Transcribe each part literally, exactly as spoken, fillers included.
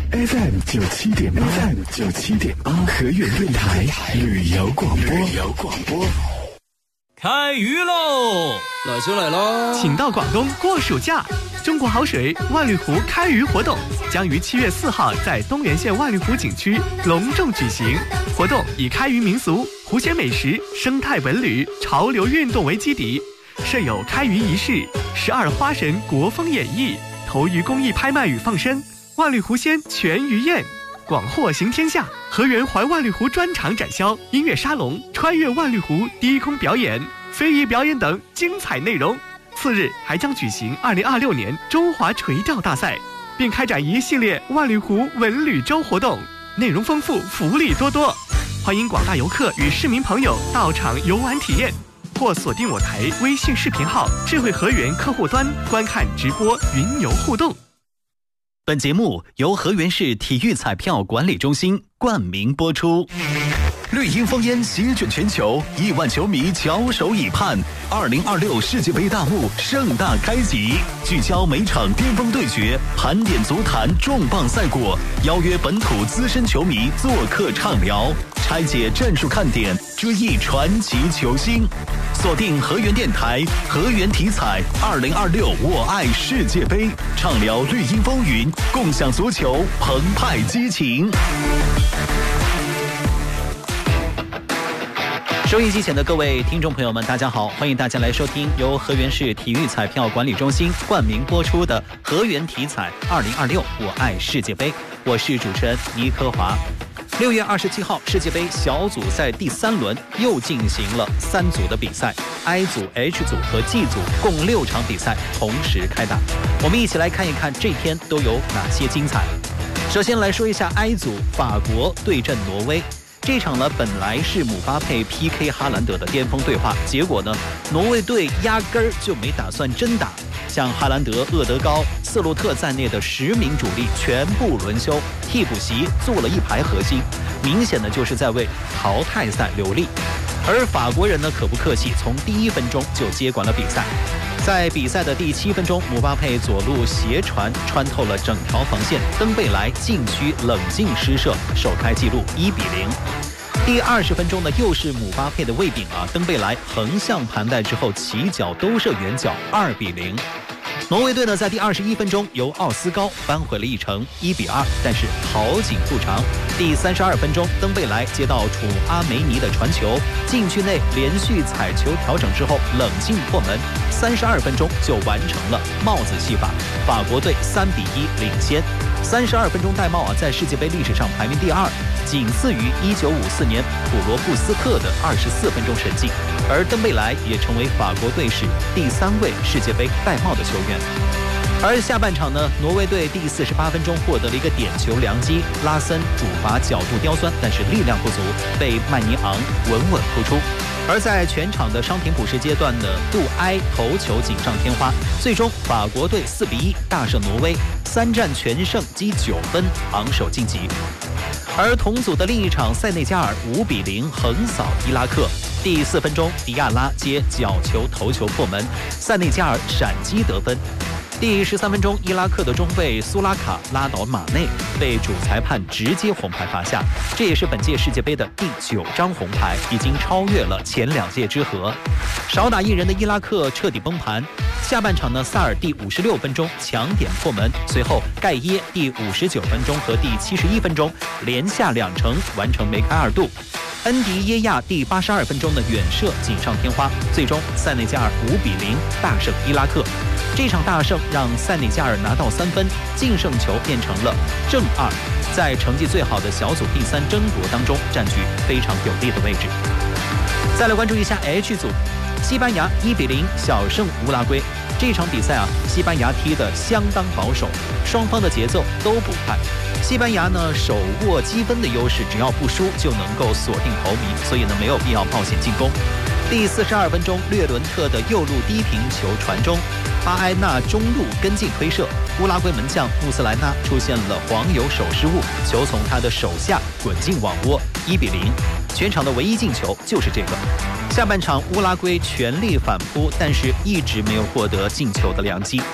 F M 九七点八 ，F M 九七点八，河源电台旅游广播。旅游广播。 开鱼喽！ 来就来喽！ 请到广东过暑假，中国好水万绿湖开鱼活动将于七月四号在东源县万绿湖景区隆重举行。活动以开渔民俗、湖鲜美食、生态文旅、潮流运动为基底，设有开渔仪式、十二花神国风演绎、投鱼公益拍卖与放生、万绿湖鲜全鱼宴。广获行天下，河源环万绿湖专场展销、音乐沙龙、穿越万绿湖低空表演、非遗表演等精彩内容。次日还将举行二零二六年中华垂钓大赛，并开展一系列万绿湖文旅周活动，内容丰富，福利多多。欢迎广大游客与市民朋友到场游玩体验，或锁定我台微信视频号智慧河源客户端观看直播云游互动。 本节目由河源市体育彩票管理中心冠名播出。绿茵风烟席卷全球，亿万球迷翘首以盼。二零二六世界杯大幕盛大开启，聚焦每场巅峰对决，盘点足坛重磅赛果，邀约本土资深球迷做客畅聊，拆解战术看点，追忆传奇球星。锁定河源电台，河源体彩，二零二六我爱世界杯，畅聊绿茵风云，共享足球澎湃激情。收音机前的各位听众朋友们，大家好，欢迎大家来收听由河源市体育彩票管理中心冠名播出的河源体彩二零二六我爱世界杯，我是主持人倪科华。六月二十七号，世界杯小组赛第三轮又进行了三组的比赛 ，I 组、H 组和 G 组共六场比赛同时开打。我们一起来看一看这天都有哪些精彩。首先来说一下 I 组，法国对阵挪威。这场呢，本来是姆巴佩 P K 哈兰德的巅峰对话，结果呢，挪威队压根儿就没打算真打，像哈兰德、厄德高、瑟洛特在内的十名主力全部轮休，替补席坐了一排核心，明显的就是在为淘汰赛留力。而法国人呢，可不客气，从第一分钟就接管了比赛。在比赛的第七分钟，姆巴佩左路斜传穿透了整条防线，登贝莱禁区冷静施射，首开纪录一比零。第二十分钟呢，又是姆巴佩的卫饼啊，登贝莱横向盘带之后起脚兜射远角，二比零。挪威队呢，在第二十一分钟由奥斯高扳回了一城，一比二，但是好景不长。第三十二分钟，登贝莱接到楚阿梅尼的传球，禁区内连续踩球调整之后冷静破门，三十二分钟就完成了帽子戏法，法国队三比一领先。三十二分钟戴帽啊，在世界杯历史上排名第二，仅次于一九五四年普罗布斯克的二十四分钟神迹，而登贝莱也成为法国队史第三位世界杯戴帽的球员。而下半场呢，挪威队第四十八分钟获得了一个点球良机，拉森主罚角度刁钻，但是力量不足，被曼尼昂稳稳扑出。而在全场的伤停补时阶段呢，杜埃头球锦上添花，最终法国队四比一大胜挪威，三战全胜，积九分，昂首晋级。而同组的另一场，塞内加尔五比零横扫伊拉克。第四分钟，迪亚拉接角球头球破门，塞内加尔闪击得分。第十三分钟，伊拉克的中卫苏拉卡拉倒马内，被主裁判直接红牌罚下，这也是本届世界杯的第九张红牌，已经超越了前两届之和。少打一人的伊拉克彻底崩盘。下半场呢，萨尔第五十六分钟强点破门，随后盖耶第五十九分钟和第七十一分钟连下两城，完成梅开二度。恩迪耶亚第八十二分钟的远射锦上添花，最终塞内加尔五比零大胜伊拉克。这场大胜让塞内加尔拿到三分，净胜球变成了正二，在成绩最好的小组第三争夺当中占据非常有利的位置。再来关注一下 H 组，西班牙一比零小胜乌拉圭。这场比赛啊，西班牙踢得相当保守，双方的节奏都不快。西班牙呢手握积分的优势，只要不输就能够锁定头名，所以呢没有必要冒险进攻。第四十二分钟，略伦特的右路低平球传中，巴埃纳中路跟进推射，乌拉圭门将穆斯莱纳出现了黄油手失误，球从他的手下滚进网窝，一比零。全场的唯一进球就是这个。下半场乌拉圭全力反扑，但是一直没有获得进球的良机。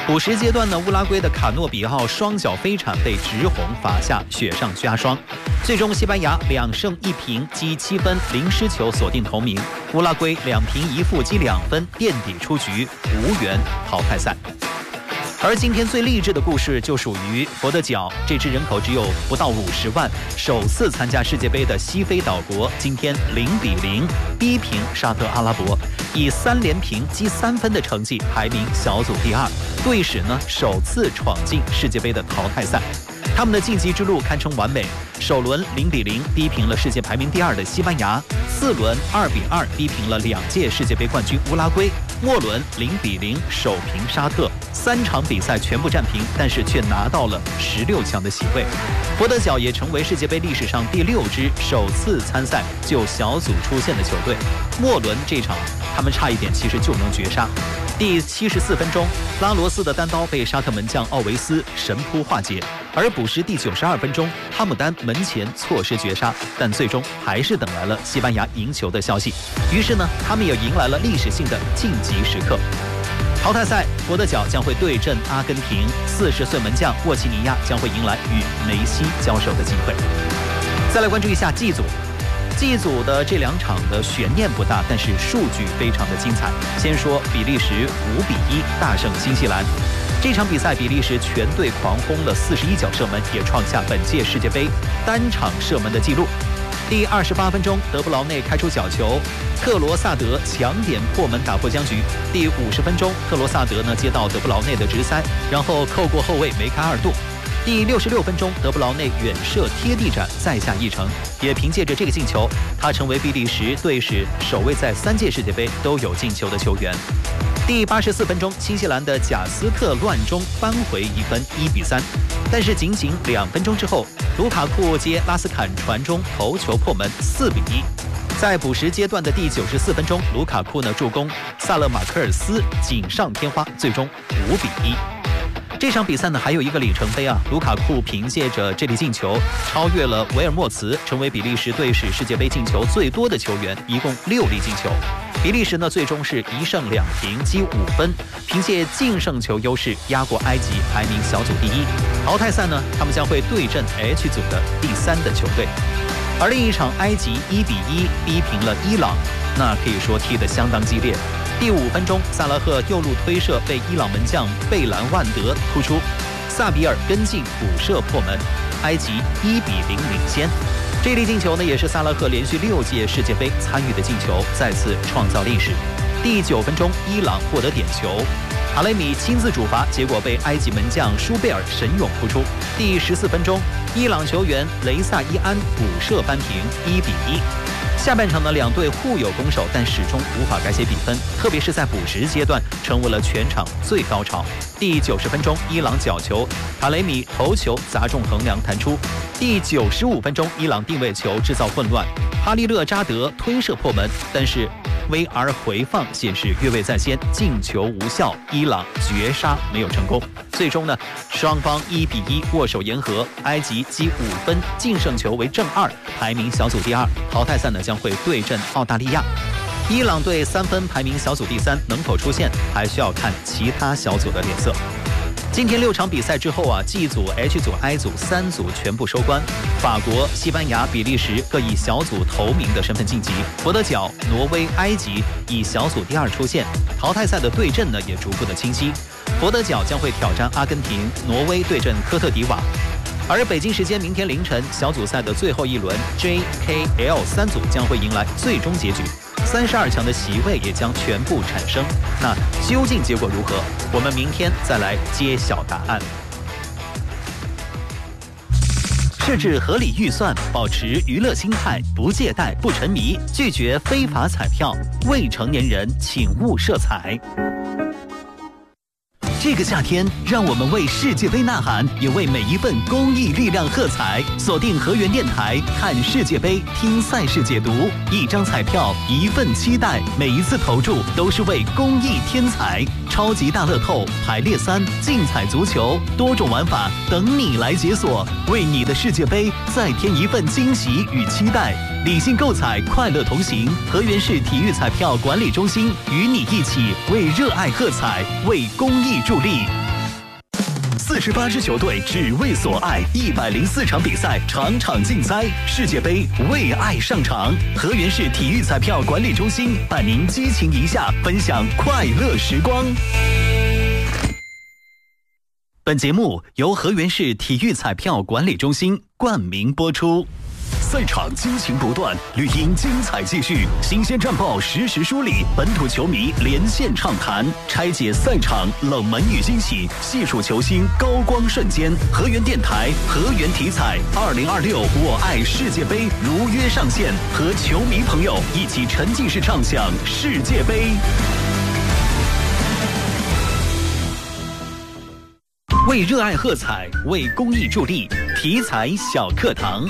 补时阶段呢，乌拉圭的卡诺比奥双脚飞铲被直红罚下，雪上加霜。最终西班牙两胜一平积七分，零失球锁定头名。乌拉圭两平一负积两分，垫底出局，无缘淘汰赛。而今天最励志的故事就属于佛得角这支人口只有不到五十万、首次参加世界杯的西非岛国，今天零比零逼平沙特阿拉伯，以三连平积三分的成绩排名小组第二，队史呢首次闯进世界杯的淘汰赛。他们的晋级之路堪称完美，首轮零比零逼平了世界排名第二的西班牙，次轮二比二逼平了两届世界杯冠军乌拉圭，末轮零比零首平沙特，三场比赛全部战平，但是却拿到了十六强的席位。佛得角也成为世界杯历史上第六支首次参赛就小组出线的球队。末轮这场，他们差一点其实就能绝杀。第七十四分钟，拉罗斯的单刀被沙特门将奥维斯神扑化解，而补时第九十二分钟，哈姆丹门前错失绝杀，但最终还是等来了西班牙赢球的消息。于是呢，他们也迎来了历史性的晋级时刻。淘汰赛，佛得角将会对阵阿根廷，四十岁门将沃奇尼亚将会迎来与梅西交手的机会。再来关注一下 G 组。G 组的这两场的悬念不大，但是数据非常的精彩。先说比利时五比一大胜新西兰，这场比赛比利时全队狂轰了四十一脚射门，也创下本届世界杯单场射门的纪录。第二十八分钟，德布劳内开出角球，特罗萨德强点破门打破僵局。第五十分钟，特罗萨德呢接到德布劳内的直塞，然后扣过后卫梅开二度。第六十六分钟，德布劳内远射贴地斩再下一城，也凭借着这个进球，他成为比利时队史首位在三届世界杯都有进球的球员。第八十四分钟，新西兰的贾斯特乱中扳回一分，一比三。但是仅仅两分钟之后，卢卡库接拉斯坎传中头球破门，四比一。在补时阶段的第九十四分钟，卢卡库呢助攻萨勒马科尔斯锦上添花，最终五比一。这场比赛呢还有一个里程碑啊，卢卡库凭借着这粒进球超越了维尔莫茨，成为比利时队史世界杯进球最多的球员，一共六粒进球。比利时呢最终是一胜两平积五分，凭借净胜球优势压过埃及，排名小组第一。淘汰赛呢他们将会对阵 H 组的第三的球队。而另一场埃及一比一逼平了伊朗，那可以说踢得相当激烈。第五分钟，萨拉赫右路推射被伊朗门将贝兰万德突出，萨比尔跟进补射破门，埃及一比零领先。这粒进球呢，也是萨拉赫连续六届世界杯参与的进球，再次创造历史。第九分钟，伊朗获得点球，塔雷米亲自主罚，结果被埃及门将舒贝尔神勇扑出。第十四分钟，伊朗球员雷萨伊安补射扳平，一比一。下半场的两队互有攻守，但始终无法改写比分，特别是在补时阶段，成为了全场最高潮。第九十分钟，伊朗角球，塔雷米头球砸中横梁弹出。第九十五分钟，伊朗定位球制造混乱，哈利勒扎德推射破门，但是 V R 回放显示越位在先，进球无效，伊朗绝杀没有成功。最终呢，双方一比一握手言和，埃及积五分，净胜球为正二，排名小组第二。淘汰赛呢将会对阵澳大利亚。伊朗队三分排名小组第三，能否出线还需要看其他小组的脸色。今天六场比赛之后啊 ，G 组、H 组、I 组三组全部收官。法国、西班牙、比利时各以小组头名的身份晋级，佛得角、挪威、埃及以小组第二出线。淘汰赛的对阵呢也逐步的清晰，佛得角将会挑战阿根廷，挪威对阵科特迪瓦。而北京时间明天凌晨，小组赛的最后一轮 J K L 三组将会迎来最终结局。三十二强的席位也将全部产生，那究竟结果如何？我们明天再来揭晓答案。设置合理预算，保持娱乐心态，不借贷，不沉迷，拒绝非法彩票。未成年人请勿摄彩。这个夏天，让我们为世界杯呐喊，也为每一份公益力量喝彩。锁定河源电台，看世界杯，听赛事解读。一张彩票，一份期待，每一次投注都是为公益添彩。超级大乐透、排列三、竞彩足球，多种玩法等你来解锁，为你的世界杯再添一份惊喜与期待。理性购彩，快乐同行。河源市体育彩票管理中心与你一起为热爱喝彩，为公益助力。 四十八支球队只为所爱，一百零四场比赛，场场竞猜。世界杯为爱上场，河源市体育彩票管理中心伴您激情一下，分享快乐时光。 本节目由河源市体育彩票管理中心冠名播出。 赛场激情不断，绿茵精彩继续，新鲜战报实时梳理，本土球迷连线畅谈，拆解赛场冷门与惊喜，细数球星高光瞬间。河源电台、河源体彩，二零二六我爱世界杯如约上线，和球迷朋友一起沉浸式畅享世界杯。 为热爱喝彩，为公益助力，体彩小课堂。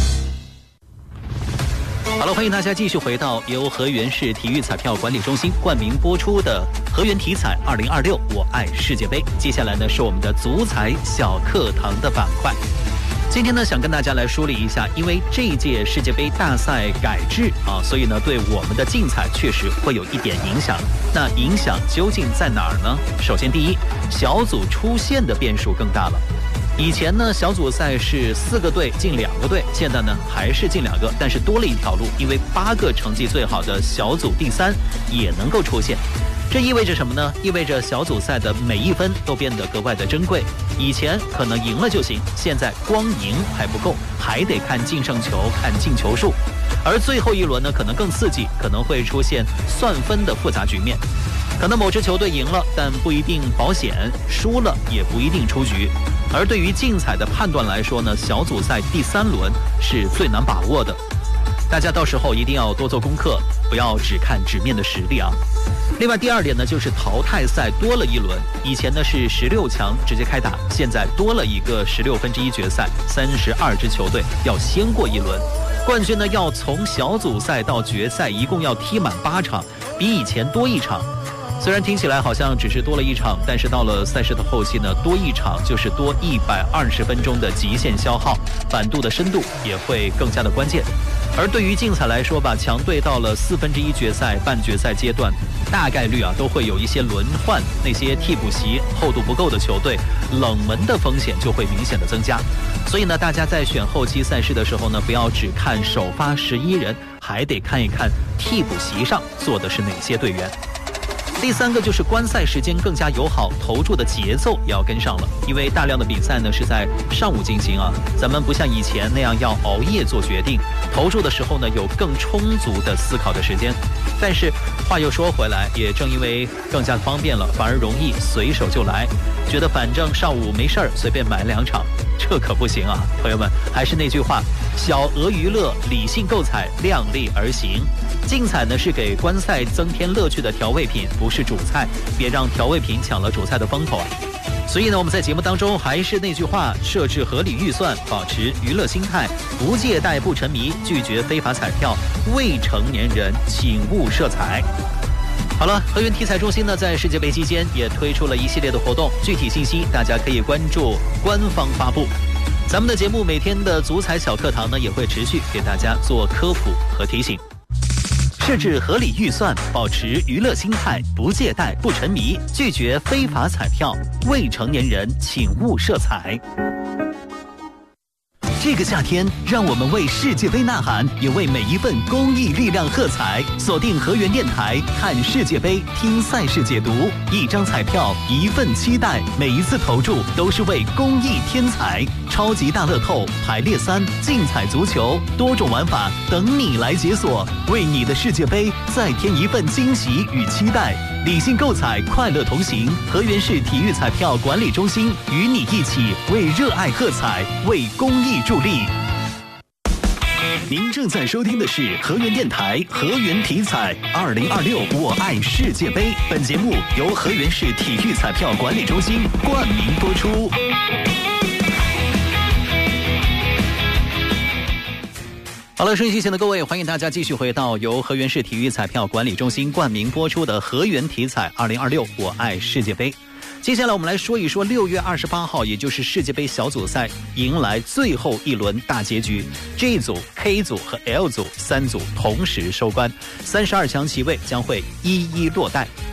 好了，欢迎大家继续回到由河源市体育彩票管理中心冠名播出的河源体彩二零二六我爱世界杯。接下来呢是我们的足彩小课堂的板块。今天呢想跟大家来梳理一下，因为这一届世界杯大赛改制啊，所以呢对我们的竞彩确实会有一点影响。那影响究竟在哪儿呢？首先第一，小组出现的变数更大了。以前呢，小组赛是四个队进两个队，现在呢还是进两个，但是多了一条路，因为八个成绩最好的小组第三也能够出现。这意味着什么呢？意味着小组赛的每一分都变得格外的珍贵。以前可能赢了就行，现在光赢还不够，还得看净胜球，看进球数。而最后一轮呢，可能更刺激，可能会出现算分的复杂局面。可能某支球队赢了，但不一定保险；输了也不一定出局。而对于竞彩的判断来说呢，小组赛第三轮是最难把握的。大家到时候一定要多做功课，不要只看纸面的实力啊。另外第二点呢，就是淘汰赛多了一轮，以前呢是十六强直接开打，现在多了一个十六分之一决赛，三十二支球队要先过一轮。冠军呢要从小组赛到决赛一共要踢满八场，比以前多一场。虽然听起来好像只是多了一场，但是到了赛事的后期呢，多一场就是多一百二十分钟的极限消耗，版度的深度也会更加的关键。而对于竞彩来说吧，强队到了四分之一决赛、半决赛阶段，大概率啊都会有一些轮换，那些替补席厚度不够的球队，冷门的风险就会明显的增加。所以呢，大家在选后期赛事的时候呢，不要只看首发十一人，还得看一看替补席上坐的是哪些队员。第三个就是观赛时间更加友好，投注的节奏也要跟上了，因为大量的比赛呢是在上午进行啊，咱们不像以前那样要熬夜做决定，投注的时候呢有更充足的思考的时间。但是话又说回来，也正因为更加方便了，反而容易随手就来，觉得反正上午没事儿，随便买两场，这可不行啊！朋友们，还是那句话，小额娱乐，理性购彩，量力而行。竞彩呢是给观赛增添乐趣的调味品，不是主菜，别让调味品抢了主菜的风头啊！所以呢，我们在节目当中还是那句话，设置合理预算，保持娱乐心态，不借贷不沉迷，拒绝非法彩票，未成年人请勿涉彩。好了，河源体彩中心呢在世界杯期间也推出了一系列的活动，具体信息大家可以关注官方发布。咱们的节目每天的足彩小课堂呢也会持续给大家做科普和提醒。设置合理预算，保持娱乐心态，不借贷不沉迷，拒绝非法彩票，未成年人请勿涉彩。 这个夏天，让我们为世界杯呐喊，也为每一份公益力量喝彩。锁定河源电台，看世界杯，听赛事解读。一张彩票，一份期待，每一次投注都是为公益添彩。超级大乐透、排列三、竞彩足球，多种玩法等你来解锁，为你的世界杯再添一份惊喜与期待。理性购彩，快乐同行。河源市体育彩票管理中心与你一起为热爱喝彩，为公益助力。您正在收听的是河源电台河源体彩二零二六我爱世界杯。本节目由河源市体育彩票管理中心冠名播出。 好了，收音机前的各位，欢迎大家继续回到由河源市体育彩票管理中心冠名播出的河源体彩二零二六我爱世界杯。接下来我们来说一说六月二十八号，也就是世界杯小组赛迎来最后一轮大结局， G 组、K 组和 L 组三组同时收官，三十二强席位将会一一落袋。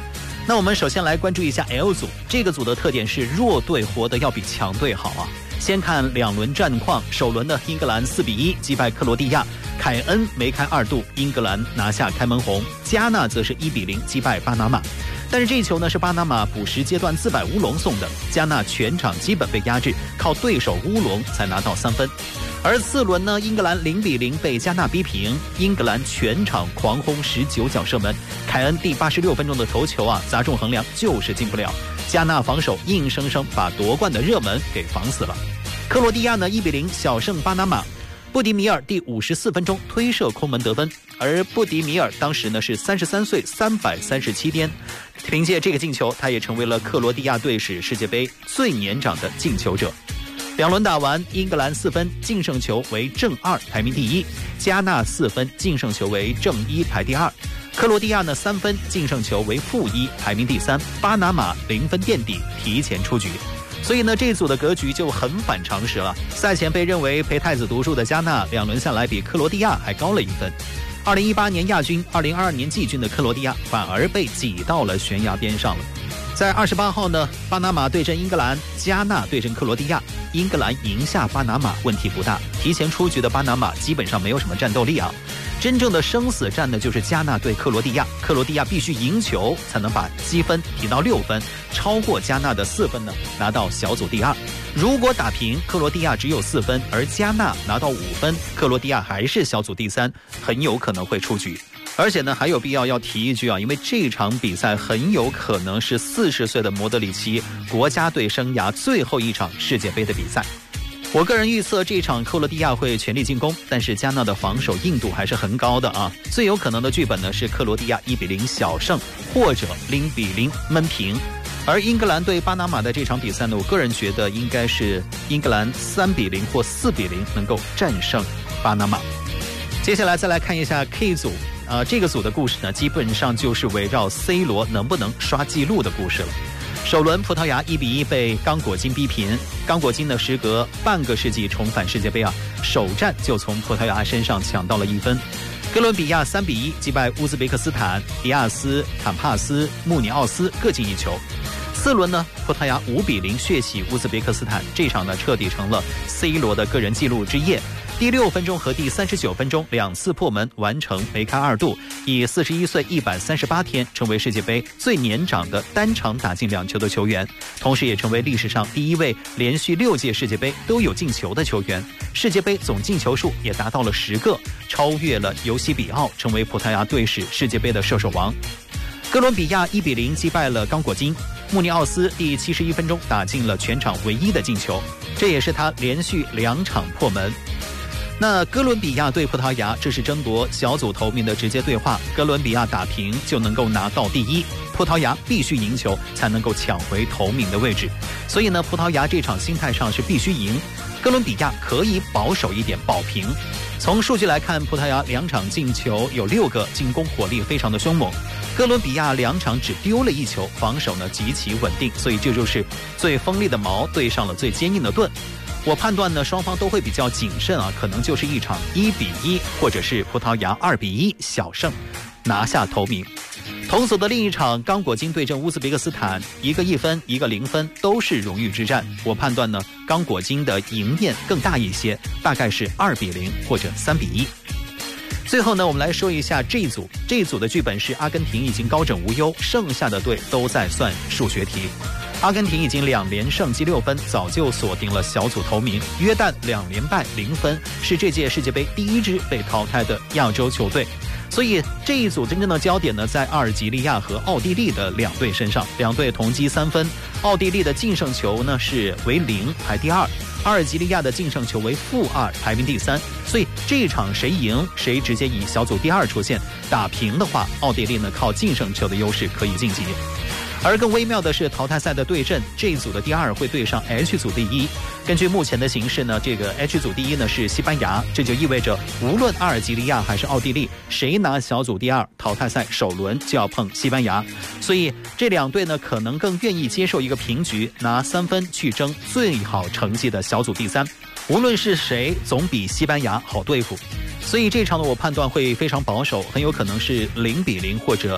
那我们首先来关注一下 L 组，这个组的特点是弱队活得要比强队好啊。先看两轮战况，首轮的英格兰四比一击败克罗地亚，凯恩梅开二度，英格兰拿下开门红。加纳则是一比零击败巴拿马，但是这一球呢是巴拿马补时阶段自摆乌龙送的，加纳全场基本被压制，靠对手乌龙才拿到三分。而次轮呢，英格兰零比零被加纳逼平，英格兰全场狂轰十九脚射门，凯恩第八十六分钟的头球啊砸中横梁，就是进不了。加纳防守硬生生把夺冠的热门给防死了。克罗地亚呢一比零小胜巴拿马，布迪米尔第五十四分钟推射空门得分，而布迪米尔当时呢是三十三岁三百三十七天，凭借这个进球，他也成为了克罗地亚队史世界杯最年长的进球者。两轮打完，英格兰四分，净胜球为正二，排名第一；加纳四分，净胜球为正一，排第二；克罗地亚呢三分，净胜球为负一，排名第三；巴拿马零分垫底，提前出局。所以呢，这组的格局就很反常识了。赛前被认为陪太子读书的加纳，两轮下来比克罗地亚还高了一分。二零一八年亚军、二零二二年季军的克罗地亚反而被挤到了悬崖边上了。在二十八号呢，巴拿马对阵英格兰，加纳对阵克罗地亚，英格兰赢下巴拿马问题不大，提前出局的巴拿马基本上没有什么战斗力啊。真正的生死战呢，就是加纳对克罗地亚，克罗地亚必须赢球才能把积分提到六分，超过加纳的四分呢，拿到小组第二。如果打平，克罗地亚只有四分，而加纳拿到五分，克罗地亚还是小组第三，很有可能会出局。而且呢，还有必要要提一句啊，因为这场比赛很有可能是四十岁的莫德里奇国家队生涯最后一场世界杯的比赛。我个人预测这场克罗地亚会全力进攻，但是加纳的防守硬度还是很高的啊。最有可能的剧本呢是克罗地亚一比零小胜，或者零比零闷平。而英格兰对巴拿马的这场比赛呢，我个人觉得应该是英格兰三比零或四比零能够战胜巴拿马。接下来再来看一下 K 组。呃，这个组的故事呢，基本上就是围绕 C 罗能不能刷纪录的故事了。首轮葡萄牙一比一被刚果金逼平，刚果金呢时隔半个世纪重返世界杯啊，首战就从葡萄牙身上抢到了一分。哥伦比亚三比一击败乌兹别克斯坦，迪亚斯、坎帕斯、穆尼奥斯各进一球。次轮呢，葡萄牙五比零血洗乌兹别克斯坦，这场呢彻底成了 C 罗的个人纪录之夜。第六分钟和第三十九分钟两次破门完成梅开二度，以四十一岁一百三十八天成为世界杯最年长的单场打进两球的球员，同时也成为历史上第一位连续六届世界杯都有进球的球员。世界杯总进球数也达到了十个，超越了尤西比奥，成为葡萄牙队史世界杯的射手王。哥伦比亚一比零击败了刚果金，穆尼奥斯第七十一分钟打进了全场唯一的进球，这也是他连续两场破门。那哥伦比亚对葡萄牙，这是争夺小组头名的直接对话。哥伦比亚打平就能够拿到第一，葡萄牙必须赢球才能够抢回头名的位置。所以呢，葡萄牙这场心态上是必须赢，哥伦比亚可以保守一点保平。从数据来看，葡萄牙两场进球有六个，进攻火力非常的凶猛。哥伦比亚两场只丢了一球，防守呢极其稳定，所以这就是最锋利的矛对上了最坚硬的盾。我判断呢，双方都会比较谨慎啊，可能就是一场一比一，或者是葡萄牙二比一小胜，拿下头名。同组的另一场，刚果金对阵乌兹别克斯坦，一个一分，一个零分，都是荣誉之战。我判断呢，刚果金的赢面更大一些，大概是二比零或者三比一。最后呢，我们来说一下这一组，这一组的剧本是阿根廷已经高枕无忧，剩下的队都在算数学题。阿根廷已经两连胜积六分，早就锁定了小组头名。约旦两连败零分，是这届世界杯第一支被淘汰的亚洲球队。所以这一组真正的焦点呢，在阿尔及利亚和奥地利的两队身上，两队同积三分。奥地利的净胜球呢是为零，排第二；阿尔及利亚的净胜球为负二，排名第三。所以这一场谁赢，谁直接以小组第二出现。打平的话，奥地利呢靠净胜球的优势可以晋级。而更微妙的是淘汰赛的对阵，这一组的第二会对上 H 组第一。根据目前的形势呢，这个 H 组第一呢是西班牙，这就意味着无论阿尔及利亚还是奥地利，谁拿小组第二，淘汰赛首轮就要碰西班牙。所以这两队呢可能更愿意接受一个平局，拿三分去争最好成绩的小组第三。无论是谁，总比西班牙好对付。所以这场呢，我判断会非常保守，很有可能是零比零或者